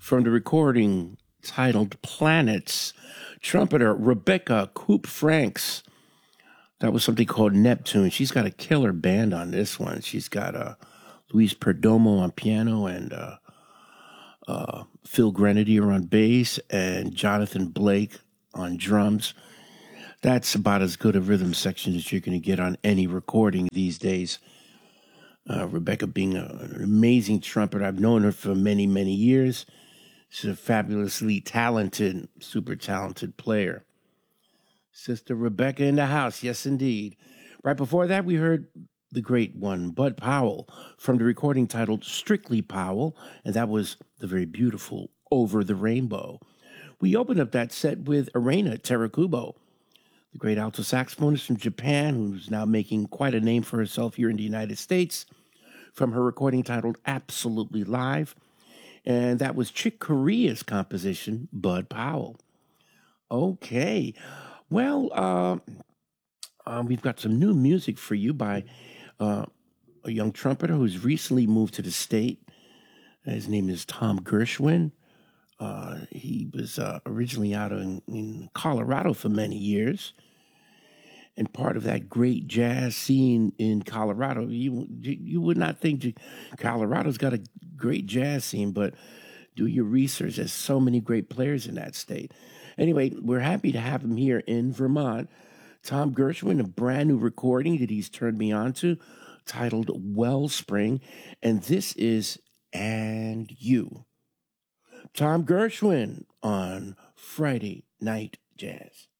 from the recording titled Planets, trumpeter Rebecca Coop Franks. That was something called Neptune. She's got a killer band on this one. She's got Luis Perdomo on piano and Phil Grenadier on bass and Jonathan Blake on drums. That's about as good a rhythm section as you're going to get on any recording these days. Rebecca being an amazing trumpeter. I've known her for many, many years. She's a fabulously talented, super talented player. Sister Rebecca in the house, yes, indeed. Right before that, we heard the great one, Bud Powell, from the recording titled Strictly Powell, and that was the very beautiful Over the Rainbow. We opened up that set with Arena Terakubo, the great alto saxophonist from Japan, who's now making quite a name for herself here in the United States, from her recording titled Absolutely Live. And that was Chick Corea's composition, Bud Powell. Okay. Well, we've got some new music for you by a young trumpeter who's recently moved to the state. His name is Tom Gershwin. He was originally out in Colorado for many years. And part of that great jazz scene in Colorado, you would not think Colorado's got a great jazz scene, but do your research. There's so many great players in that state. Anyway, we're happy to have him here in Vermont. Tom Gershwin, a brand new recording that he's turned me on to, titled Wellspring, and this is And You. Tom Gershwin on Friday Night Jazz.